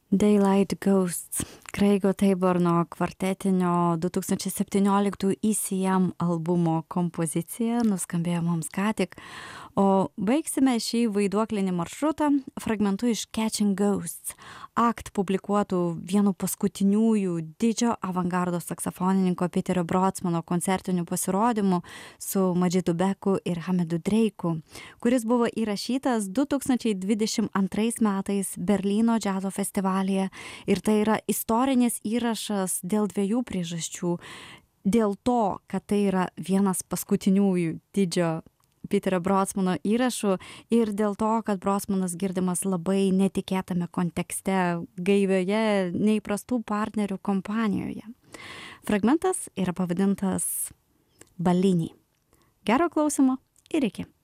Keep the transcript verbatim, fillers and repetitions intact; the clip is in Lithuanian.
Daylight Ghosts, Craigo Taborno kvartetinio du tūkstančiai septynioliktų E C M albumo kompozicija nuskambėjo mums ką tik, o baigsime šį vaiduoklinį maršrutą fragmentu iš Catching Ghosts, Act publikuotų vienu paskutiniųjų didžio avangardo saksofonininko Peterio Brodsmano koncertinių pasirodymų su Madžidu Beku ir Hamidu Dreiku, kuris buvo įrašytas du tūkstančiai dvidešimt antrais metais Berlyno džiazo festivalyje, ir tai yra istorinis įrašas dėl dviejų priežasčių. Dėl to, kad tai yra vienas paskutiniųjų didžio Peterio Brodsmano įrašų ir dėl to, kad Brodsmanas girdimas labai netikėtame kontekste, gaivioje, neįprastų partnerių kompanijoje. Fragmentas yra pavadintas Ballini. Gero klausimo ir iki.